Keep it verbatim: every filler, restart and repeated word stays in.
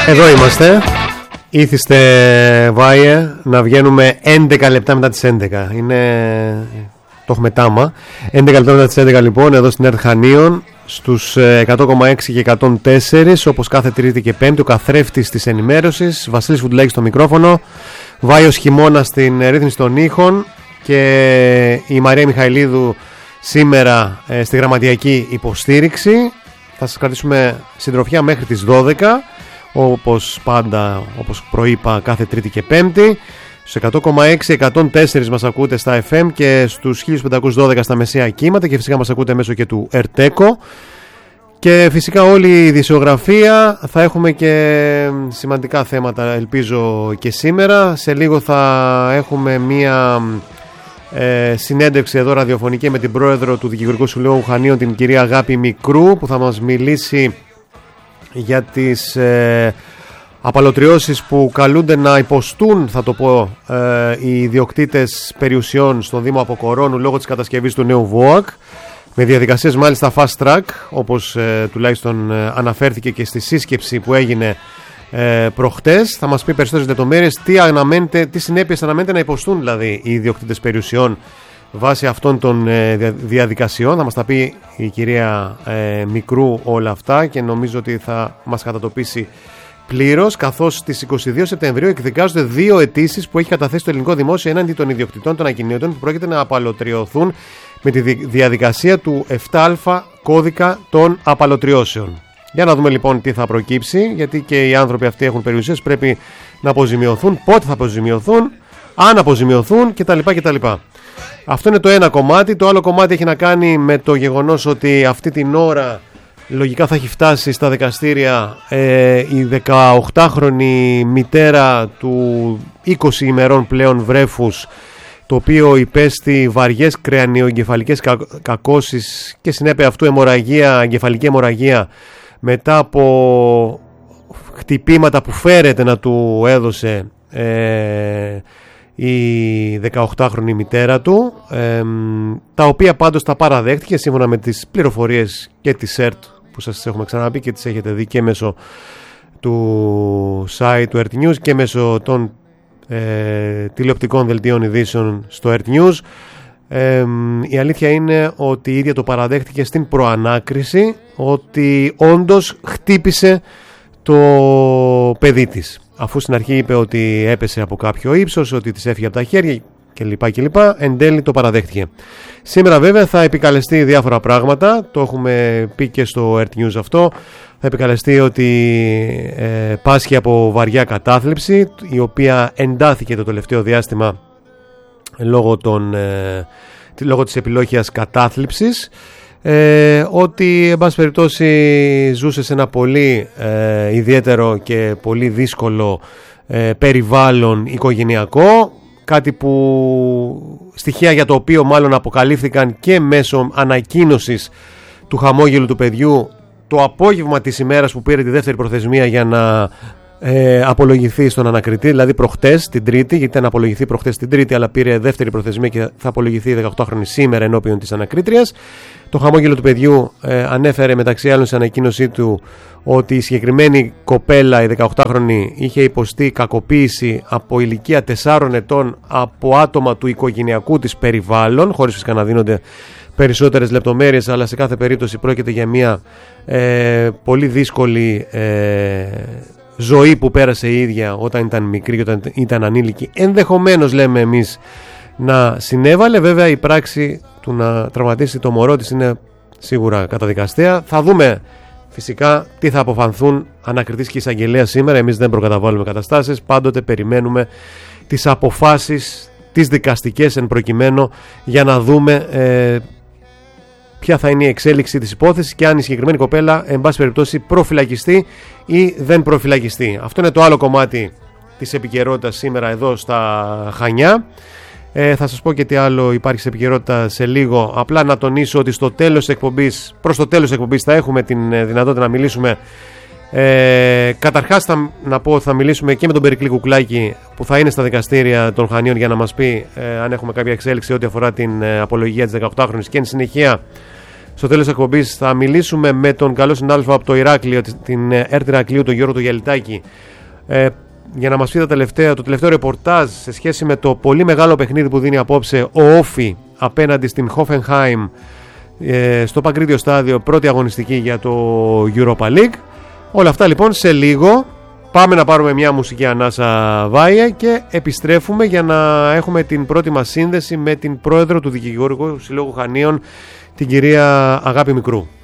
Εδώ είμαστε. Ήθιστε, Βάιε, να βγαίνουμε έντεκα λεπτά μετά τις έντεκα. Είναι... το έχουμε τάμα. έντεκα λεπτά μετά τις έντεκα λοιπόν, εδώ στην ΕΡΤ Χανίων, στους εκατό κόμμα έξι και εκατόν τέσσερα, όπως κάθε Τρίτη και Πέμπτη, ο καθρέφτης της ενημέρωσης, Βασίλης Φουντουλάκης στο μικρόφωνο, Βάιος Χειμώνα στην ρύθμιση των ήχων και η Μαρία Μιχαηλίδου σήμερα ε, στη γραμματιακή υποστήριξη. Θα σας κρατήσουμε συντροφιά μέχρι τις δώδεκα, όπως πάντα, όπως προείπα, κάθε Τρίτη και Πέμπτη. Στους εκατό κόμμα έξι εκατόν τέσσερα μας ακούτε στα εφ εμ και στους χίλια πεντακόσια δώδεκα στα μεσαία κύματα και φυσικά μας ακούτε μέσω και του Ερτέκο. Και φυσικά όλη η ειδησιογραφία, θα έχουμε και σημαντικά θέματα, ελπίζω, και σήμερα. Σε λίγο θα έχουμε μία ε, συνέντευξη εδώ ραδιοφωνική με την πρόεδρο του Δικηγορικού Συλλόγου Χανίων, την κυρία Αγάπη Μικρού, που θα μας μιλήσει για τις ε, απαλωτριώσεις που καλούνται να υποστούν, θα το πω, ε, οι ιδιοκτήτες περιουσιών στον Δήμο Αποκορώνου λόγω της κατασκευής του νέου ΒΟΑΚ, με διαδικασίες μάλιστα fast track, όπως ε, τουλάχιστον ε, αναφέρθηκε και στη σύσκεψη που έγινε ε, προχτές. Θα μας πει περισσότερες λεπτομέρειες, τι, αναμένεται, τι συνέπειες αναμένεται να υποστούν δηλαδή οι ιδιοκτήτες περιουσιών βάσει αυτών των ε, διαδικασιών. Θα μας τα πει η κυρία ε, Μικρού όλα αυτά και νομίζω ότι θα μας κατατοπίσει πλήρως, καθώς στις είκοσι δύο Σεπτεμβρίου εκδικάζονται δύο αιτήσεις που έχει καταθέσει το ελληνικό δημόσιο έναντι των ιδιοκτητών των ακινήτων που πρόκειται να απαλωτριωθούν με τη διαδικασία του επτά α κώδικα των απαλωτριώσεων. Για να δούμε λοιπόν τι θα προκύψει, γιατί και οι άνθρωποι αυτοί έχουν περιουσίες, πρέπει να αποζημιωθούν, πότε θα αποζημιωθούν, αν αποζημιωθούν κτλ. κτλ. Αυτό είναι το ένα κομμάτι. Το άλλο κομμάτι έχει να κάνει με το γεγονός ότι αυτή την ώρα λογικά θα έχει φτάσει στα δικαστήρια ε, η δεκαοκτάχρονη μητέρα του είκοσι ημερών πλέον βρέφους, το οποίο υπέστη βαριές κρεανιοεγκεφαλικές κα, κακώσεις και συνέπεια αυτού αιμορραγία, εγκεφαλική αιμορραγία, μετά από χτυπήματα που φέρεται να του έδωσε ε, η δεκαοκτάχρονη μητέρα του, ε, τα οποία πάντως τα παραδέχτηκε σύμφωνα με τις πληροφορίες και της ΕΡΤ που σας έχουμε ξαναπεί και τις έχετε δει και μέσω του site του ΕΡΤ News και μέσω των ε, τηλεοπτικών δελτίων ειδήσεων στο ΕΡΤ News. Ε, η αλήθεια είναι ότι η ίδια το παραδέχτηκε στην προανάκριση ότι όντως χτύπησε το παιδί της, αφού στην αρχή είπε ότι έπεσε από κάποιο ύψος, ότι της έφυγε από τα χέρια κλπ. κλπ. Εν τέλει το παραδέχτηκε. Σήμερα βέβαια θα επικαλεστεί διάφορα πράγματα, το έχουμε πει και στο ΕΡΤ News αυτό. Θα επικαλεστεί ότι ε, πάσχει από βαριά κατάθλιψη, η οποία εντάθηκε το τελευταίο διάστημα λόγω, των, ε, λόγω της επιλόχειας κατάθλιψης. Ε, ότι εν πάση περιπτώσει ζούσε σε ένα πολύ ε, ιδιαίτερο και πολύ δύσκολο ε, περιβάλλον οικογενειακό, κάτι που στοιχεία για το οποίο μάλλον αποκαλύφθηκαν και μέσω ανακοίνωσης του χαμόγελου του παιδιού το απόγευμα της ημέρας που πήρε τη δεύτερη προθεσμία για να ε, απολογηθεί στον ανακριτή, δηλαδή προχτές την Τρίτη, γιατί ήταν απολογηθεί προχτές την Τρίτη, αλλά πήρε δεύτερη προθεσμία και θα απολογηθεί η δεκαοκτάχρονη σήμερα ενώπιον της ανακρίτριας. Το χαμόγελο του παιδιού ε, ανέφερε μεταξύ άλλων σε ανακοίνωσή του ότι η συγκεκριμένη κοπέλα, η δεκαοκτάχρονη, είχε υποστεί κακοποίηση από ηλικία τεσσάρων ετών από άτομα του οικογενειακού της περιβάλλον, χωρίς φυσικά να δίνονται περισσότερες λεπτομέρειες, αλλά σε κάθε περίπτωση πρόκειται για μια ε, πολύ δύσκολη ε, ζωή που πέρασε η ίδια όταν ήταν μικρή και όταν ήταν ανήλικη. Ενδεχομένως, λέμε εμείς, να συνέβαλε. Βέβαια η πράξη του να τραυματίσει το μωρό της είναι σίγουρα καταδικαστέα. Θα δούμε φυσικά τι θα αποφανθούν ανακριτής και εισαγγελέα σήμερα. Εμείς δεν προκαταβάλουμε καταστάσεις, πάντοτε περιμένουμε τις αποφάσεις, τις δικαστικές εν προκειμένου, για να δούμε ε, ποια θα είναι η εξέλιξη της υπόθεσης και αν η συγκεκριμένη κοπέλα εν πάση περιπτώσει προφυλακιστεί ή δεν προφυλακιστεί. Αυτό είναι το άλλο κομμάτι της επικαιρότητας σήμερα εδώ στα Χανιά. Ε, θα σας πω και τι άλλο υπάρχει σε επικαιρότητα σε λίγο. Απλά να τονίσω ότι στο τέλος της εκπομπής, προς το τέλος της εκπομπής, θα έχουμε την δυνατότητα να μιλήσουμε. Ε, καταρχάς θα, να πω ότι θα μιλήσουμε και με τον Περικλή Κουκλάκη, που θα είναι στα δικαστήρια των Χανίων, για να μας πει ε, αν έχουμε κάποια εξέλιξη ό,τι αφορά την ε, απολογία της δεκαοκτάχρονης, και εν συνεχεία Στο τέλος της εκπομπής θα μιλήσουμε με τον καλό συνάδελφο από το Ηράκλειο, την ΕΡΤ Ηρακλείου, τον Γιώργο τον Γελιτάκη, ε, για να μας πει τα τελευταία, το τελευταίο ρεπορτάζ σε σχέση με το πολύ μεγάλο παιχνίδι που δίνει απόψε ο Όφι απέναντι στην Hoffenheim ε, στο Παγκρίτιο Στάδιο, πρώτη αγωνιστική για το Europa League. Όλα αυτά λοιπόν σε λίγο. Πάμε να πάρουμε μια μουσική ανάσα, Βάια, και επιστρέφουμε για να έχουμε την πρώτη μας σύνδεση με την πρόεδρο του Δικηγορικού Συλλόγου Χανίων, την κυρία Αγάπη Μικρού.